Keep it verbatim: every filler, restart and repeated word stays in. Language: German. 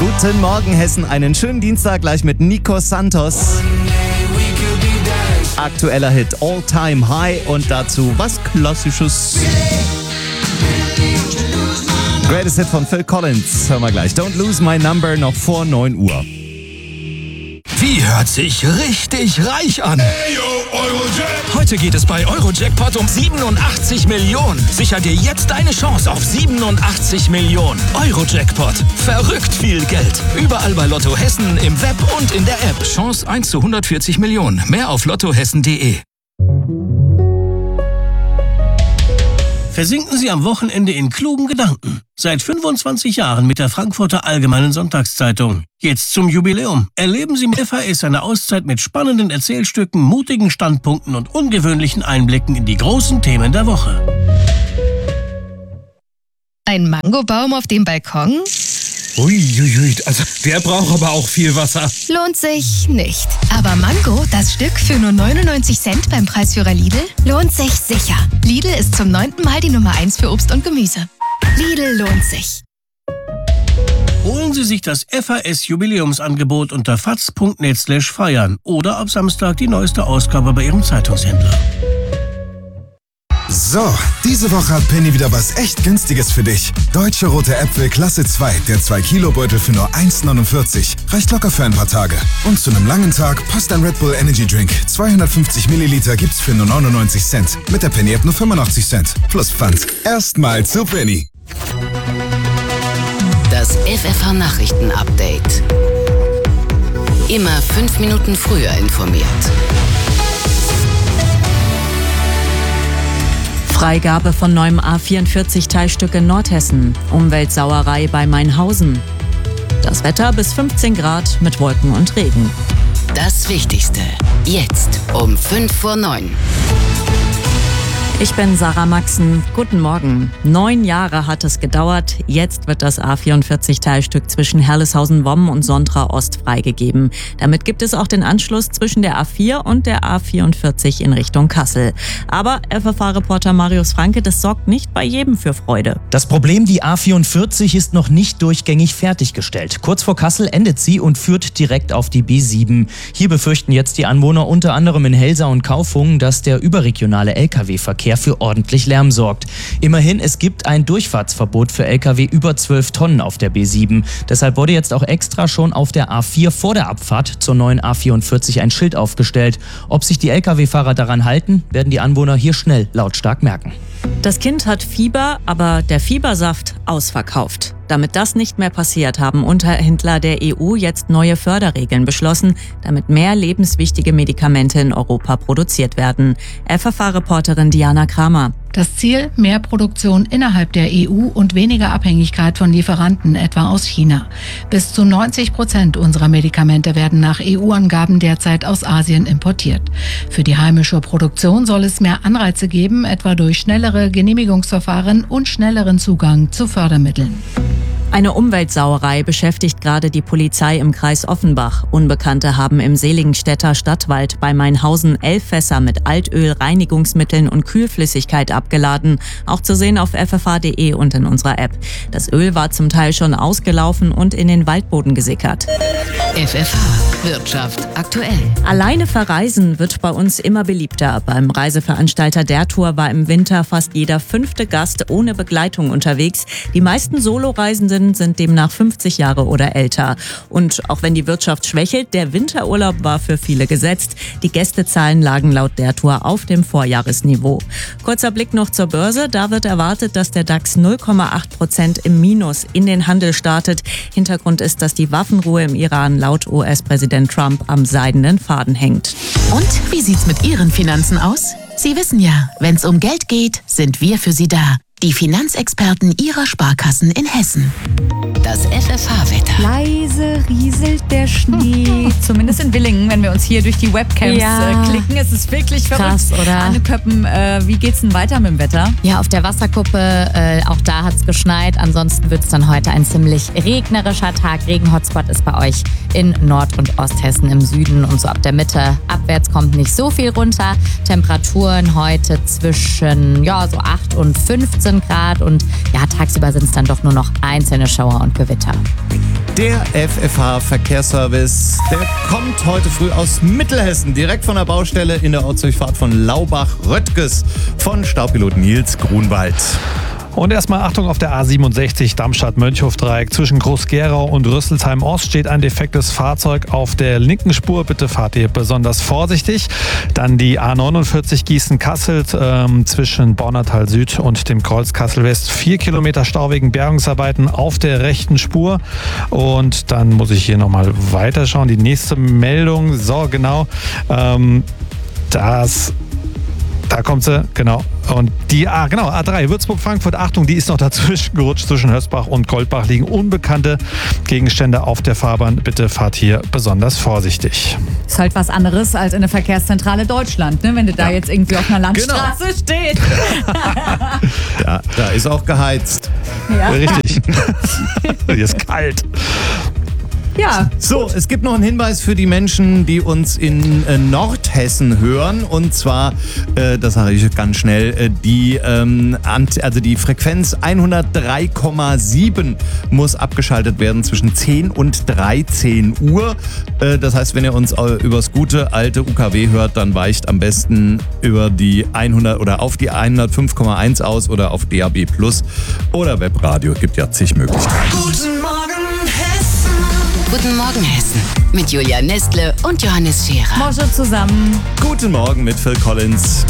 Guten Morgen Hessen, einen schönen Dienstag gleich mit Nico Santos. Aktueller Hit All Time High und dazu was Klassisches. Greatest Hit von Phil Collins, hören wir gleich. Don't Lose My Number noch vor neun Uhr. Die hört sich richtig reich an. Hey, yo, Eurojackpot. Heute geht es bei Eurojackpot um siebenundachtzig Millionen. Sicher dir jetzt deine Chance auf siebenundachtzig Millionen. Eurojackpot. Verrückt viel Geld. Überall bei Lotto Hessen, im Web und in der App. Chance eins zu hundertvierzig Millionen. Mehr auf lottohessen punkt de. Versinken Sie am Wochenende in klugen Gedanken. Seit fünfundzwanzig Jahren mit der Frankfurter Allgemeinen Sonntagszeitung. Jetzt zum Jubiläum. Erleben Sie mit F H S eine Auszeit mit spannenden Erzählstücken, mutigen Standpunkten und ungewöhnlichen Einblicken in die großen Themen der Woche. Ein Mangobaum auf dem Balkon? Uiuiui, also der braucht aber auch viel Wasser. Lohnt sich nicht. Aber Mango, das Stück für nur neunundneunzig Cent beim Preisführer Lidl, lohnt sich sicher. Lidl ist zum neunten Mal die Nummer eins für Obst und Gemüse. Lidl lohnt sich. Holen Sie sich das F H S-Jubiläumsangebot unter faz punkt net slash feiern oder ab Samstag die neueste Ausgabe bei Ihrem Zeitungshändler. So, diese Woche hat Penny wieder was echt Günstiges für dich. Deutsche Rote Äpfel Klasse zwei, der zwei Kilo Beutel für nur eins neunundvierzig. Reicht locker für ein paar Tage. Und zu einem langen Tag passt ein Red Bull Energy Drink. zweihundertfünfzig Milliliter gibt's für nur neunundneunzig Cent. Mit der Penny App nur fünfundachtzig Cent. Plus Pfand. Erstmal zu Penny. Das F F H-Nachrichten-Update. Immer fünf Minuten früher informiert. Freigabe von neuem A vierundvierzig Teilstück in Nordhessen. Umweltsauerei bei Mainhausen. Das Wetter bis fünfzehn Grad mit Wolken und Regen. Das Wichtigste. Jetzt um fünf vor neun. Ich bin Sarah Maxen. Guten Morgen. Neun Jahre hat es gedauert. Jetzt wird das A vierundvierzig Teilstück zwischen Herleshausen-Wommen und Sontra Ost freigegeben. Damit gibt es auch den Anschluss zwischen der A vier und der A vierundvierzig in Richtung Kassel. Aber F F H-Reporter Marius Franke, das sorgt nicht bei jedem für Freude. Das Problem, die A vierundvierzig ist noch nicht durchgängig fertiggestellt. Kurz vor Kassel endet sie und führt direkt auf die B sieben. Hier befürchten jetzt die Anwohner unter anderem in Helsa und Kaufungen, dass der überregionale L K W-Verkehr für ordentlich Lärm sorgt. Immerhin, es gibt ein Durchfahrtsverbot für L K W über zwölf Tonnen auf der B sieben. Deshalb wurde jetzt auch extra schon auf der A vier vor der Abfahrt zur neuen A vierundvierzig ein Schild aufgestellt. Ob sich die L K W-Fahrer daran halten, werden die Anwohner hier schnell lautstark merken. Das Kind hat Fieber, aber der Fiebersaft ausverkauft. Damit das nicht mehr passiert, haben Unterhändler der E U jetzt neue Förderregeln beschlossen, damit mehr lebenswichtige Medikamente in Europa produziert werden. F F H-Reporterin Diana Kramer. Das Ziel: mehr Produktion innerhalb der E U und weniger Abhängigkeit von Lieferanten, etwa aus China. Bis zu neunzig Prozent unserer Medikamente werden nach E U-Angaben derzeit aus Asien importiert. Für die heimische Produktion soll es mehr Anreize geben, etwa durch schnellere Genehmigungsverfahren und schnelleren Zugang zu Fördermitteln. Eine Umweltsauerei beschäftigt gerade die Polizei im Kreis Offenbach. Unbekannte haben im Seligenstädter Stadtwald bei Mainhausen elf Fässer mit Altöl, Reinigungsmitteln und Kühlflüssigkeit abgeladen. Auch zu sehen auf f f h punkt d e und in unserer App. Das Öl war zum Teil schon ausgelaufen und in den Waldboden gesickert. F F H Wirtschaft aktuell. Alleine verreisen wird bei uns immer beliebter. Beim Reiseveranstalter der Tour war im Winter fast jeder fünfte Gast ohne Begleitung unterwegs. Die meisten Soloreisenden sind demnach fünfzig Jahre oder älter. Und auch wenn die Wirtschaft schwächelt, der Winterurlaub war für viele gesetzt. Die Gästezahlen lagen laut der Tour auf dem Vorjahresniveau. Kurzer Blick noch zur Börse. Da wird erwartet, dass der DAX null Komma acht Prozent im Minus in den Handel startet. Hintergrund ist, dass die Waffenruhe im Iran laut U S-Präsident Trump am seidenen Faden hängt. Und wie sieht's mit Ihren Finanzen aus? Sie wissen ja, wenn's um Geld geht, sind wir für Sie da. Die Finanzexperten Ihrer Sparkassen in Hessen. Das F F H-Wetter. Leise rieselt der Schnee. Zumindest in Willingen, wenn wir uns hier durch die Webcams ja. äh, klicken. Es ist wirklich krass, verrückt. oder? Anne Köppen, äh, wie geht's denn weiter mit dem Wetter? Ja, auf der Wasserkuppe, äh, auch da hat's geschneit. Ansonsten wird's dann heute ein ziemlich regnerischer Tag. Regen-Hotspot ist bei euch in Nord- und Osthessen im Süden. Und so ab der Mitte abwärts kommt nicht so viel runter. Temperaturen heute zwischen ja, so acht und fünfzehn Grad. Und ja, tagsüber sind es dann doch nur noch einzelne Schauer und Gewitter. Der F F H-Verkehrsservice, der kommt heute früh aus Mittelhessen, direkt von der Baustelle in der Ortsdurchfahrt von Laubach-Röttges von Staubpilot Nils Grunwald. Und erstmal Achtung auf der A siebenundsechzig Darmstadt-Mönchhof-Dreieck. Zwischen Groß-Gerau und Rüsselsheim-Ost steht ein defektes Fahrzeug auf der linken Spur. Bitte fahrt ihr besonders vorsichtig. Dann die A neunundvierzig Gießen-Kassel ähm, zwischen Bornertal Süd und dem Kreuz Kassel-West. Vier Kilometer Stau wegen Bergungsarbeiten auf der rechten Spur. Und dann muss ich hier nochmal weiterschauen. Die nächste Meldung, so genau, ähm, das... Da kommt sie, genau. Und die, ah, genau, A drei, Würzburg-Frankfurt, Achtung, die ist noch dazwischen gerutscht. Zwischen Hösbach und Goldbach liegen unbekannte Gegenstände auf der Fahrbahn. Bitte fahrt hier besonders vorsichtig. Ist halt was anderes als in der Verkehrszentrale Deutschland, ne? Wenn du da ja. jetzt irgendwie auf einer Landstraße genau. stehst. Ja, da ist auch geheizt. Ja. Richtig. Hier ist kalt. Ja. So, es gibt noch einen Hinweis für die Menschen, die uns in äh, Nordhessen hören. Und zwar, äh, das sage ich ganz schnell, äh, die, ähm, also die Frequenz hundertdrei Komma sieben muss abgeschaltet werden zwischen zehn und dreizehn Uhr. Äh, das heißt, wenn ihr uns äh, übers gute alte U K W hört, dann weicht am besten über die hundert oder auf die hundertfünf Komma eins aus oder auf D A B Plus oder Webradio. Gibt ja zig Möglichkeiten. Guten Morgen, Hessen. Guten Morgen, Hessen. Mit Julia Nestle und Johannes Scherer. Morgen zusammen. Guten Morgen mit Phil Collins.